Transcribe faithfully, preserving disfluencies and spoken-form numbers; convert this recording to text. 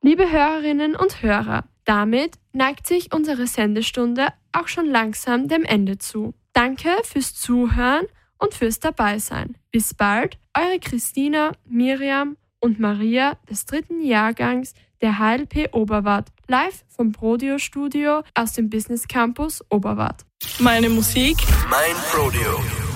Liebe Hörerinnen und Hörer, damit neigt sich unsere Sendestunde auch schon langsam dem Ende zu. Danke fürs Zuhören und fürs Dabeisein. Bis bald, eure Christina, Miriam und Maria des dritten Jahrgangs der H L P Oberwart, live vom Prodeo Studio aus dem Business Campus Oberwart. Meine Musik, mein Prodeo.